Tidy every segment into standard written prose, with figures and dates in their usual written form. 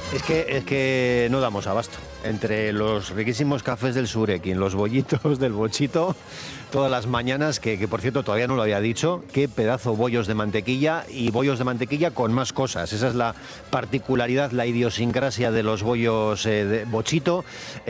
Es que no damos abasto. Entre los riquísimos cafés del Surekin, los bollitos del Bochito, todas las mañanas, que por cierto todavía no lo había dicho, qué pedazo bollos de mantequilla y bollos de mantequilla con más cosas. Esa es la particularidad, la idiosincrasia de los bollos de Bochito.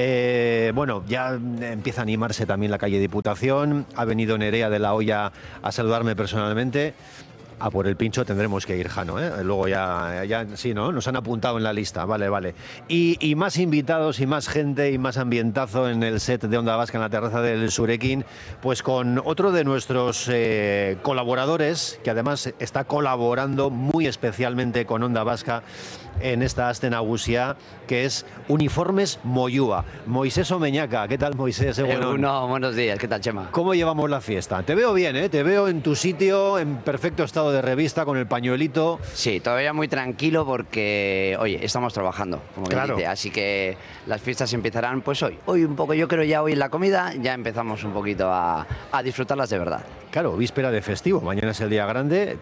Bueno, ya empieza a animarse también la calle Diputación. Ha venido Nerea de la Hoya a saludarme personalmente. A por el pincho tendremos que ir, Jano, ¿eh? Luego ya sí, ¿no? Nos han apuntado en la lista, vale. Y más invitados y más gente y más ambientazo en el set de Onda Vasca en la terraza del Surekin, pues con otro de nuestros colaboradores, que además está colaborando muy especialmente con Onda Vasca en esta Aste Nagusia, que es Uniformes Moyúa. Moisés Omeñaca, ¿qué tal, Moisés? No, buenos días, ¿qué tal, Chema? ¿Cómo llevamos la fiesta? Te veo bien, ¿eh? Te veo en tu sitio, en perfecto estado de revista, con el pañuelito. Sí, todavía muy tranquilo porque, oye, estamos trabajando, como claro. dice, así que las fiestas empezarán pues hoy. Hoy un poco, yo creo ya hoy en la comida, ya empezamos un poquito a disfrutarlas de verdad. Claro, víspera de festivo, mañana es el día grande,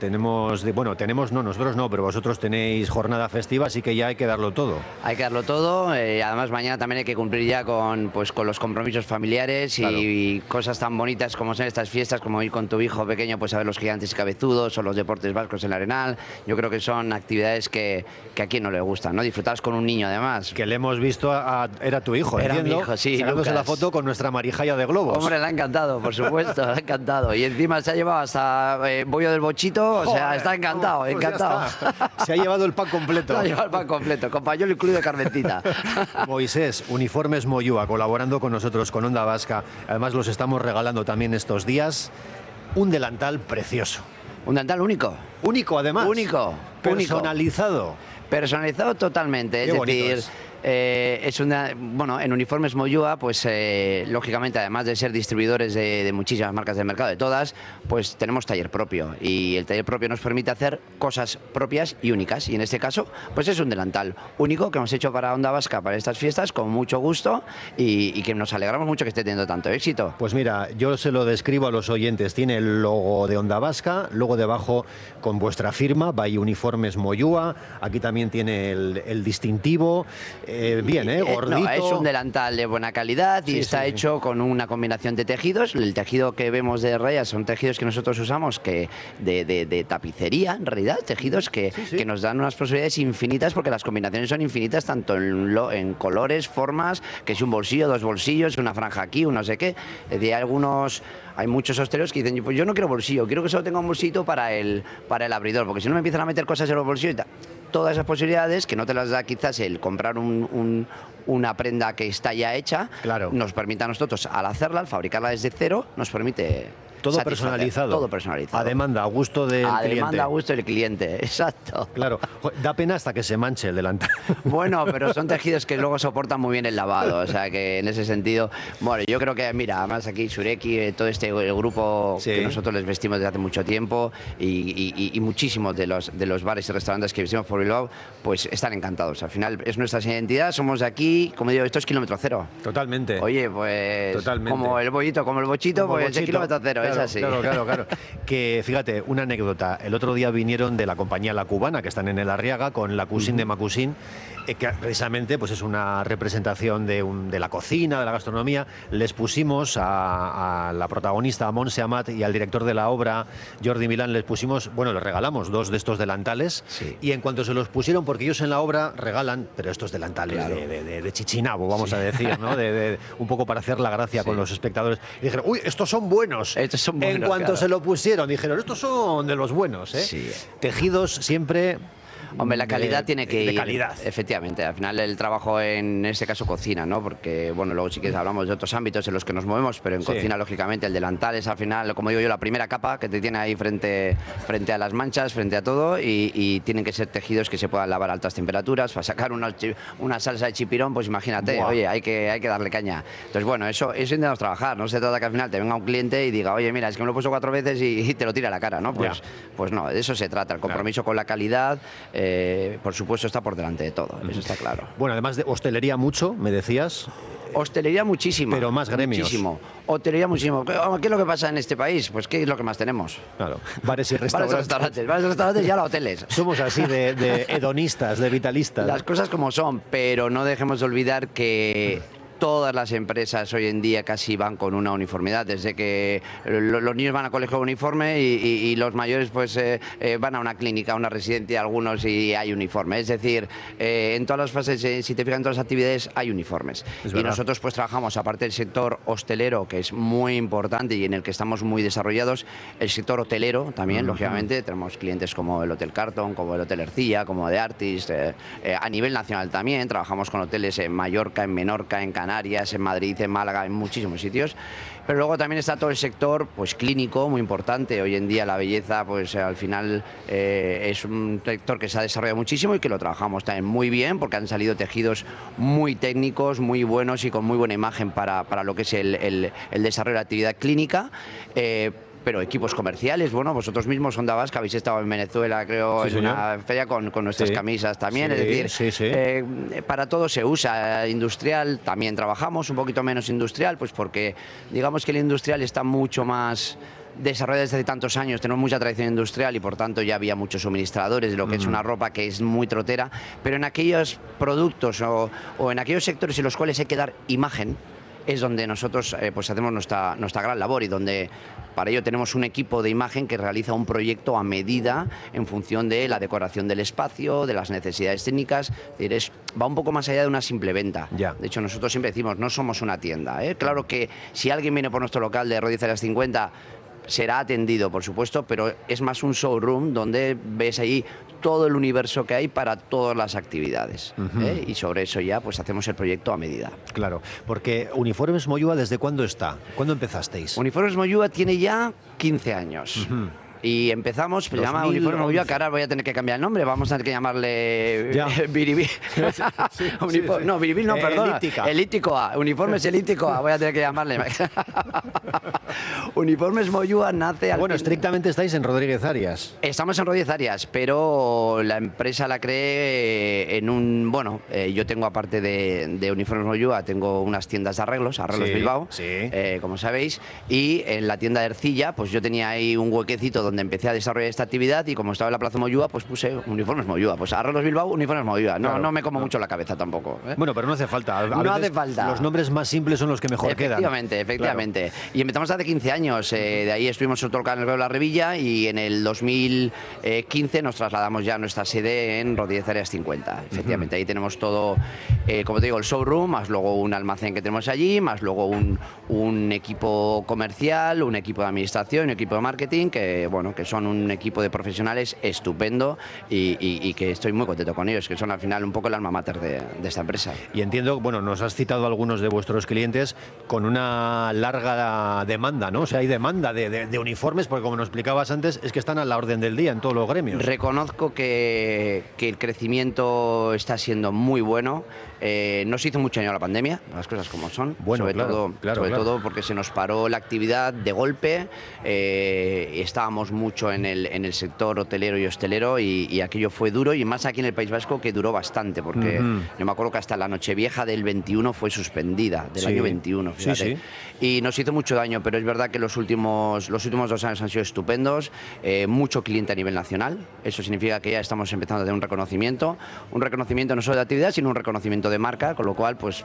nosotros no, pero vosotros tenéis jornada festiva, así que ya hay que darlo todo. Hay que darlo todo, además mañana también hay que cumplir ya con los compromisos familiares claro. y cosas tan bonitas como son estas fiestas, como ir con tu hijo pequeño pues a ver los gigantes y cabezudos o los deportes vascos en el Arenal. Yo creo que son actividades que a quien no le gustan, ¿no? Disfrutarlas con un niño además. Que le hemos visto, era tu hijo, era entiendo, mi hijo, sí, sacándose la foto con nuestra Marijaya de globos. Hombre, le ha encantado, por supuesto, le ha encantado. Y encima se ha llevado hasta bollo del Bochito, o sea, está encantado, pues encantado. Se ha llevado el pan completo. Se ha llevado el pan completo, con pañuelo incluido de carmentita. Moisés, Uniformes Moyúa, colaborando con nosotros, con Onda Vasca. Además, los estamos regalando también estos días. Un delantal precioso. Un delantal único. Único, además. Único. Personalizado. Personalizado totalmente, Qué es bonito decir... es. En Uniformes Moyúa, pues lógicamente, además de ser distribuidores de muchísimas marcas del mercado, de todas, pues tenemos taller propio y el taller propio nos permite hacer cosas propias y únicas, y en este caso pues es un delantal único que hemos hecho para Onda Vasca para estas fiestas con mucho gusto y que nos alegramos mucho que esté teniendo tanto éxito. Pues mira, yo se lo describo a los oyentes, tiene el logo de Onda Vasca, luego debajo con vuestra firma, by Uniformes Moyúa, aquí también tiene el distintivo. Bien, gordito. No, es un delantal de buena calidad y está hecho con una combinación de tejidos. El tejido que vemos de rayas son tejidos que nosotros usamos que de tapicería, en realidad, tejidos que nos dan unas posibilidades infinitas porque las combinaciones son infinitas tanto en colores, formas, que es un bolsillo, dos bolsillos, una franja aquí, un no sé qué. Hay muchos hosteleros que dicen, pues yo no quiero bolsillo, quiero que solo tenga un bolsito para el abridor, porque si no me empiezan a meter cosas en los bolsillos y tal. Todas esas posibilidades que no te las da quizás el comprar una prenda que está ya hecha, claro. Nos permite a nosotros, al hacerla, al fabricarla desde cero, nos permite todo personalizado. Todo personalizado. A demanda, a gusto del cliente. A demanda, a gusto del cliente, exacto. Claro, da pena hasta que se manche el delantal. Bueno, pero son tejidos que luego soportan muy bien el lavado, o sea que en ese sentido, bueno, yo creo que, mira, además aquí Sureki, todo el grupo que nosotros les vestimos desde hace mucho tiempo y muchísimos de los bares y restaurantes que vestimos por Bilbao, pues están encantados. Al final es nuestra identidad, somos de aquí, como digo, esto es kilómetro cero. Totalmente. Oye, pues totalmente. como el bollito, como el bochito, como pues es kilómetro cero. Claro, es así. Claro. Que fíjate, una anécdota. El otro día vinieron de la compañía La Cubana, que están en el Arriaga, con la Cuisine de Macusin, que precisamente pues es una representación de la cocina, de la gastronomía. Les pusimos a la protagonista, a Montse Amat, y al director de la obra, Jordi Milán, les regalamos 2 de estos delantales. Sí. Y en cuanto se los pusieron, porque ellos en la obra regalan, pero estos delantales de chichinabo, vamos a decir, ¿no? Un poco para hacer la gracia con los espectadores. Y dijeron, uy, estos son buenos. En cuanto se lo pusieron, dijeron, estos son de los buenos, ¿eh? Sí. Tejidos siempre... Hombre, la calidad tiene que ir. De calidad. Efectivamente, al final el trabajo en este caso cocina, ¿no? Porque, bueno, luego sí que hablamos de otros ámbitos en los que nos movemos, pero en cocina, lógicamente, el delantal es al final, como digo yo, la primera capa que te tiene ahí frente a las manchas, frente a todo, y tienen que ser tejidos que se puedan lavar a altas temperaturas. Para sacar una salsa de chipirón, pues imagínate, ¡buah! Oye, hay que darle caña. Entonces, bueno, eso intentamos trabajar. No se trata que al final te venga un cliente y diga, oye, mira, es que me lo he puesto 4 veces y te lo tira a la cara, ¿no? Pues no, de eso se trata, el compromiso con la calidad. Por supuesto está por delante de todo, eso está claro. Bueno, además de hostelería mucho, me decías, Hostelería muchísima. Pero más gremios. Muchísimo. Hotelería muchísimo. ¿Qué es lo que pasa en este país? Pues ¿qué es lo que más tenemos? Claro, bares y restaurantes. Bares y restaurantes y ahora hoteles. Somos así de hedonistas, de vitalistas. Las cosas como son, pero no dejemos de olvidar que todas las empresas hoy en día casi van con una uniformidad, desde que los niños van a colegio uniforme y los mayores pues van a una clínica, a una residencia, algunos y hay uniforme. Es decir, en todas las fases, si te fijas en todas las actividades, hay uniformes. Y nosotros pues trabajamos, aparte del sector hostelero, que es muy importante y en el que estamos muy desarrollados, el sector hotelero también, lógicamente. Tenemos clientes como el Hotel Carlton, como el Hotel Ercilla, como The Artist. A nivel nacional también, trabajamos con hoteles en Mallorca, en Menorca, en Canarias, en Madrid, en Málaga, en muchísimos sitios. Pero luego también está todo el sector pues clínico, muy importante. Hoy en día la belleza pues al final es un sector que se ha desarrollado muchísimo y que lo trabajamos también muy bien, porque han salido tejidos muy técnicos, muy buenos y con muy buena imagen para lo que es el desarrollo de la actividad clínica. Pero equipos comerciales, bueno, vosotros mismos, Onda Vasca, habéis estado en Venezuela, creo, sí, en una feria con nuestras camisas también, sí, es decir, para todo se usa. Industrial también trabajamos, un poquito menos industrial, pues porque digamos que el industrial está mucho más desarrollado desde hace tantos años, tenemos mucha tradición industrial y por tanto ya había muchos suministradores de lo que es una ropa que es muy trotera, pero en aquellos productos o en aquellos sectores en los cuales hay que dar imagen, es donde nosotros pues hacemos nuestra gran labor y donde para ello tenemos un equipo de imagen que realiza un proyecto a medida en función de la decoración del espacio, de las necesidades técnicas. Es decir, va un poco más allá de una simple venta. Ya. De hecho, nosotros siempre decimos, no somos una tienda. Claro que si alguien viene por nuestro local de Rodizarias 50, será atendido, por supuesto, pero es más un showroom donde ves ahí todo el universo que hay para todas las actividades. Y sobre eso ya pues hacemos el proyecto a medida. Claro, porque Uniformes Moyúa, ¿desde cuándo está? ¿Cuándo empezasteis? Uniformes Moyúa tiene ya 15 años. Y empezamos, se llama Uniformes Moyúa, que ahora voy a tener que cambiar el nombre, vamos a tener que llamarle Biribil. No, Biribil no, perdona. Elítico A, Uniformes Elítico A, voy a tener que llamarle. Uniformes Moyúa nace al... Bueno, estrictamente estáis en Rodríguez Arias. Estamos en Rodríguez Arias, pero la empresa la creé en un... Bueno, yo tengo, aparte de Uniformes Moyúa, tengo unas tiendas de Arreglos Bilbao, como sabéis, y en la tienda de Ercilla, pues yo tenía ahí un huequecito donde empecé a desarrollar esta actividad y como estaba en la Plaza Moyúa, pues puse Uniformes Moyúa. Pues Arreglos Bilbao, Uniformes Moyúa. No, claro, no me como mucho la cabeza tampoco. Bueno, pero no hace falta. No hace falta. Los nombres más simples son los que mejor quedan. Efectivamente. Claro. Y empezamos hace 15 años. De ahí estuvimos en el de la Revilla y en el 2015 nos trasladamos ya a nuestra sede en Rodríguez Arias 50. Efectivamente, ahí tenemos todo, como te digo, el showroom, más luego un almacén que tenemos allí, más luego un equipo comercial, un equipo de administración, un equipo de marketing, que son un equipo de profesionales estupendo y que estoy muy contento con ellos, que son al final un poco el alma mater de esta empresa. Y entiendo, bueno, nos has citado algunos de vuestros clientes con una larga demanda, ¿no? O sea, hay demanda de uniformes, porque como nos explicabas antes, es que están a la orden del día en todos los gremios. Reconozco que el crecimiento está siendo muy bueno. No se hizo mucho daño a la pandemia, las cosas como son, bueno, sobre todo porque se nos paró la actividad de golpe, estábamos mucho en el sector hotelero y hostelero y aquello fue duro, y más aquí en el País Vasco, que duró bastante, porque yo me acuerdo que hasta la Nochevieja del 21 fue suspendida, del año 21, fíjate. Y nos hizo mucho daño, pero es verdad que los últimos 2 años han sido estupendos, mucho cliente a nivel nacional, eso significa que ya estamos empezando a tener un reconocimiento no solo de actividad, sino un reconocimiento de marca, con lo cual pues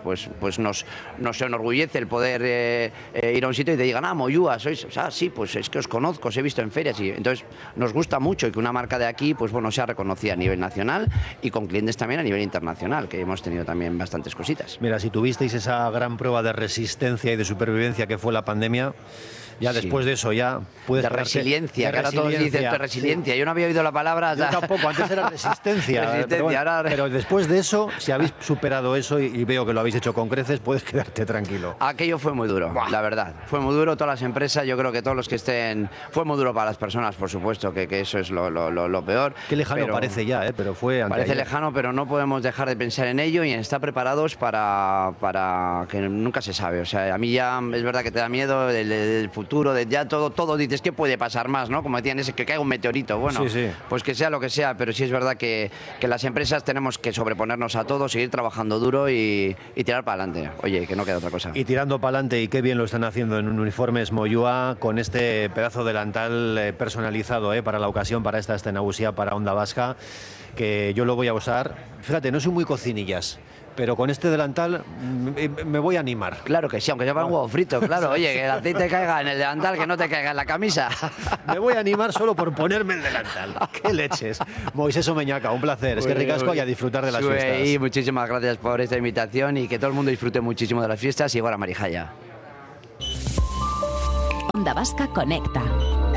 nos enorgullece el poder ir a un sitio y te digan, Moyúa, sois, o sea, sí, pues es que os conozco, os he visto en ferias, y entonces nos gusta mucho que una marca de aquí pues bueno sea reconocida a nivel nacional y con clientes también a nivel internacional, que hemos tenido también bastantes cositas. Mira, si tuvisteis esa gran prueba de resistencia y de supervivencia que fue la pandemia, ya después de eso ya puedes... De resiliencia, que ahora todos dicen de resiliencia. Yo no había oído la palabra... Yo tampoco, antes era resistencia. Pero después de eso, si habéis superado eso y veo que lo habéis hecho con creces, puedes quedarte tranquilo. Aquello fue muy duro, la verdad. Fue muy duro, todas las empresas, yo creo que todos los que estén... Fue muy duro para las personas, por supuesto, que eso es lo peor. Qué lejano parece ya, pero fue anteayer. Parece lejano, pero no podemos dejar de pensar en ello y en estar preparados para que nunca se sabe. O sea, a mí ya es verdad que te da miedo el del futuro, de ya todo dices, ¿qué puede pasar más, no? Como decían, que caiga un meteorito. Bueno, pues que sea lo que sea, pero sí es verdad que las empresas tenemos que sobreponernos a todo, seguir trabajando duro y tirar para adelante. Oye, que no queda otra cosa. Y tirando para adelante, y qué bien lo están haciendo en Uniformes Moyúa, con este pedazo delantal personalizado para la ocasión, para esta escenausia, para Onda Vasca, que yo lo voy a usar. Fíjate, no soy muy cocinillas, pero con este delantal me voy a animar. Claro que sí, aunque sea para un huevo frito, claro. Oye, que el aceite caiga en el delantal, que no te caiga en la camisa. Me voy a animar solo por ponerme el delantal. ¡Qué leches! Moisés Omeñaca, un placer. Es que ricasco y a disfrutar de las fiestas. Y muchísimas gracias por esta invitación y que todo el mundo disfrute muchísimo de las fiestas y ahora Marijaya. Onda Vasca Conecta.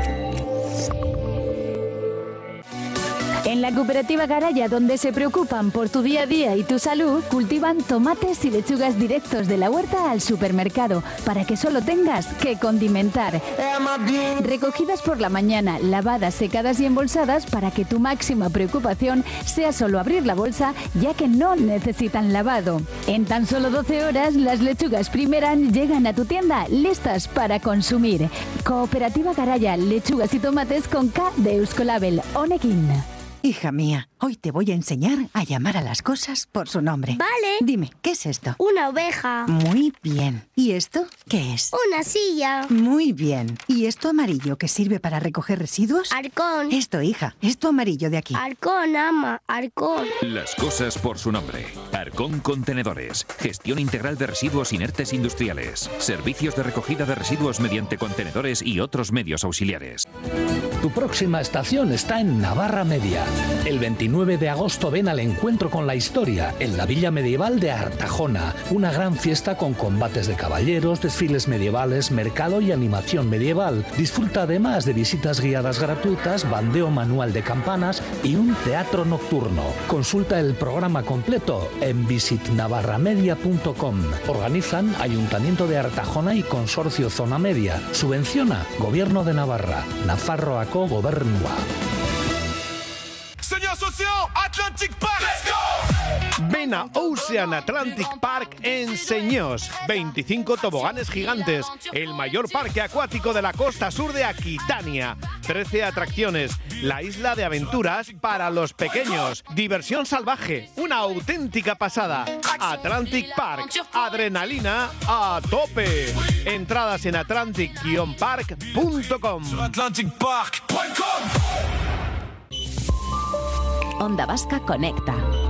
En la cooperativa Garaya, donde se preocupan por tu día a día y tu salud, cultivan tomates y lechugas directos de la huerta al supermercado, para que solo tengas que condimentar. Recogidas por la mañana, lavadas, secadas y embolsadas, para que tu máxima preocupación sea solo abrir la bolsa, ya que no necesitan lavado. En tan solo 12 horas, las lechugas Primeran llegan a tu tienda listas para consumir. Cooperativa Garaya, lechugas y tomates con K de Euskolabel, Honekin. Hija mía, hoy te voy a enseñar a llamar a las cosas por su nombre. Vale. Dime, ¿qué es esto? Una oveja. Muy bien. ¿Y esto qué es? Una silla. Muy bien. ¿Y esto amarillo que sirve para recoger residuos? Arcón. Esto, hija. Esto amarillo de aquí. Arcón, ama. Arcón. Las cosas por su nombre. Arcón Contenedores. Gestión integral de residuos inertes industriales. Servicios de recogida de residuos mediante contenedores y otros medios auxiliares. Tu próxima estación está en Navarra Media. El 29 de agosto ven al encuentro con la historia en la Villa Medieval de Artajona. Una gran fiesta con combates de caballeros, desfiles medievales, mercado y animación medieval. Disfruta además de visitas guiadas gratuitas, bandeo manual de campanas y un teatro nocturno. Consulta el programa completo en visitnavarramedia.com. Organizan Ayuntamiento de Artajona y Consorcio Zona Media. Subvenciona Gobierno de Navarra. Nafarroako Gobernua. Señor socio, Atlantic Park. Let's go. Ven a Ocean Atlantic Park en Señós. 25 toboganes gigantes, el mayor parque acuático de la costa sur de Aquitania. 13 atracciones, la isla de aventuras para los pequeños. Diversión salvaje, una auténtica pasada. Atlantic Park, adrenalina a tope. Entradas en atlantic-park.com. Onda Vasca Conecta.